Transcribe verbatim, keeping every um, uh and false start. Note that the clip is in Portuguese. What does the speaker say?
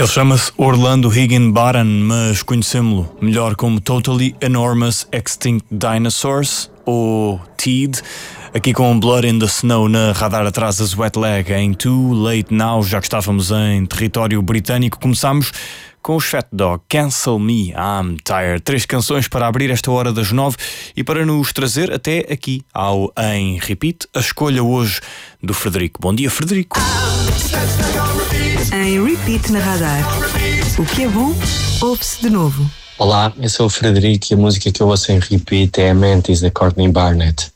Ele chama-se Orlando Higginbotham, mas conhecemos-lo melhor como Totally Enormous Extinct Dinosaurs, ou T E D. Aqui com Blood in the Snow na radar atrás das Wet Leg, em Too Late Now, já que estávamos em território britânico, começámos com os Fat Dog, Cancel Me, I'm Tired. Três canções para abrir esta hora das nove e para nos trazer até aqui ao Em Repeat, a escolha hoje do Frederico. Bom dia, Frederico. Em Repeat na radar. O que é bom, ouve-se de novo. Olá, eu sou o Frederico e a música que eu ouço em Repeat é a Mantis, da Courtney Barnett.